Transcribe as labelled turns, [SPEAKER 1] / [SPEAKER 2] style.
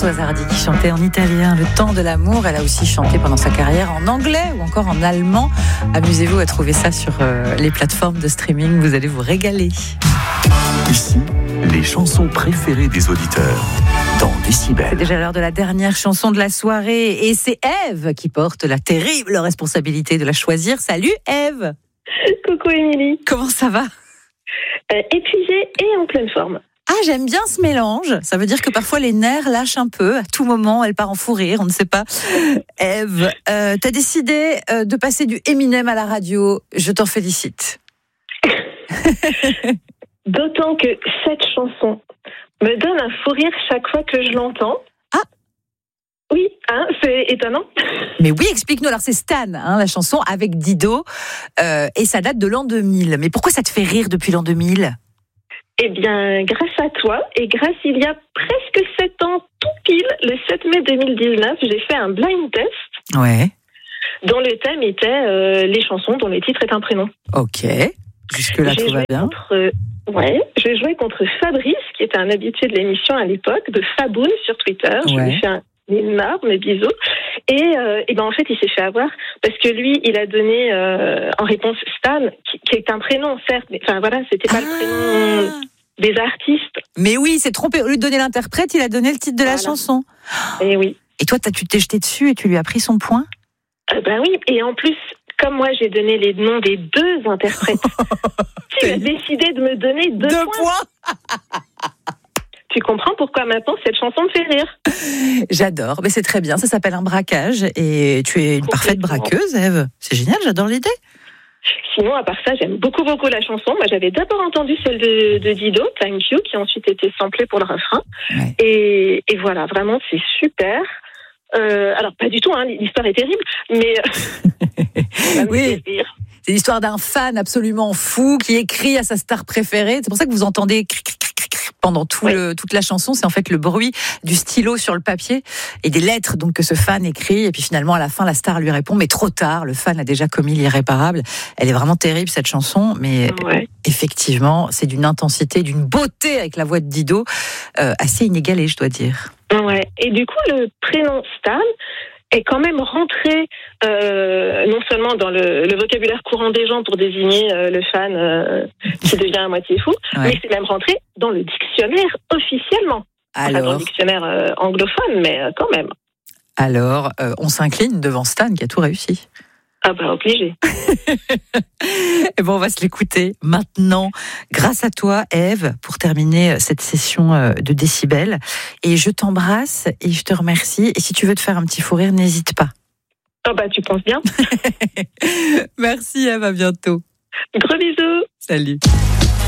[SPEAKER 1] Françoise Hardy qui chantait en italien Le temps de l'amour. Elle a aussi chanté pendant sa carrière en anglais ou encore en allemand. Amusez-vous à trouver ça sur les plateformes de streaming. Vous allez vous régaler.
[SPEAKER 2] Ici, les chansons préférées des auditeurs dans Décibel.
[SPEAKER 1] C'est déjà l'heure de la dernière chanson de la soirée et c'est Ève qui porte la terrible responsabilité de la choisir. Salut Ève.
[SPEAKER 3] Coucou Émilie.
[SPEAKER 1] Comment ça va?
[SPEAKER 3] Épuisée et en pleine forme.
[SPEAKER 1] Ah, j'aime bien ce mélange. Ça veut dire que parfois les nerfs lâchent un peu. À tout moment, elle part en fou rire, on ne sait pas. Ève, t'as décidé de passer du Eminem à la radio. Je t'en félicite.
[SPEAKER 3] D'autant que cette chanson me donne un fou rire chaque fois que je l'entends.
[SPEAKER 1] Ah.
[SPEAKER 3] Oui, c'est étonnant.
[SPEAKER 1] Mais oui, explique-nous. Alors c'est Stan, la chanson avec Dido, et ça date de l'an 2000. Mais pourquoi ça te fait rire depuis l'an 2000?
[SPEAKER 3] Eh bien, grâce à toi, et grâce il y a presque 7 ans, tout pile, le 7 mai 2019, j'ai fait un blind test.
[SPEAKER 1] Ouais.
[SPEAKER 3] Dont le thème était les chansons dont le titre est un prénom.
[SPEAKER 1] Ok. Jusque-là, tout va bien.
[SPEAKER 3] J'ai joué contre Fabrice, qui était un habitué de l'émission à l'époque, de Faboun sur Twitter. Je lui ai fait un énorme bisou. Et en fait, il s'est fait avoir parce que lui, il a donné en réponse Stan, qui est un prénom, certes, mais enfin voilà, c'était pas le prénom des artistes.
[SPEAKER 1] Mais oui, il s'est trompé. Au lieu de donner l'interprète, il a donné le titre de la chanson.
[SPEAKER 3] Et oui.
[SPEAKER 1] Et toi, tu t'es jeté dessus et tu lui as pris son point?
[SPEAKER 3] Ben oui, et en plus, comme moi, j'ai donné les noms des 2 interprètes. Tu as décidé de me donner 2 points. Tu comprends pourquoi maintenant cette chanson me fait rire.
[SPEAKER 1] J'adore, mais c'est très bien, ça s'appelle un braquage et tu es une parfaite braqueuse, Ève. C'est génial, j'adore l'idée.
[SPEAKER 3] Sinon, à part ça, j'aime beaucoup la chanson. Moi, j'avais d'abord entendu celle de Dido, Thank You, qui a ensuite été samplée pour le refrain. Ouais. Et voilà, vraiment, c'est super. Alors, pas du tout, l'histoire est terrible, mais...
[SPEAKER 1] oui. C'est l'histoire d'un fan absolument fou qui écrit à sa star préférée. C'est pour ça que vous entendez pendant toute la chanson. C'est en fait le bruit du stylo sur le papier et des lettres donc que ce fan écrit. Et puis finalement, à la fin, la star lui répond, mais trop tard. Le fan a déjà commis l'irréparable. Elle est vraiment terrible, cette chanson. Mais effectivement, c'est d'une intensité, d'une beauté avec la voix de Dido assez inégalée, je dois dire.
[SPEAKER 3] Ouais. Et du coup, le prénom Stan est quand même rentré non seulement dans le vocabulaire courant des gens pour désigner le fan qui devient à moitié fou, mais c'est même rentré dans le dictionnaire officiellement.
[SPEAKER 1] Alors,
[SPEAKER 3] dans le dictionnaire anglophone, mais quand même.
[SPEAKER 1] Alors, on s'incline devant Stan qui a tout réussi.
[SPEAKER 3] Ah bah obligé.
[SPEAKER 1] Et bon, on va se l'écouter maintenant, grâce à toi, Ève, pour terminer cette session de Décibel. Et je t'embrasse et je te remercie. Et si tu veux te faire un petit fou rire, n'hésite pas.
[SPEAKER 3] Ah bah tu penses bien.
[SPEAKER 1] Merci Ève, à bientôt.
[SPEAKER 3] Gros bisous.
[SPEAKER 1] Salut.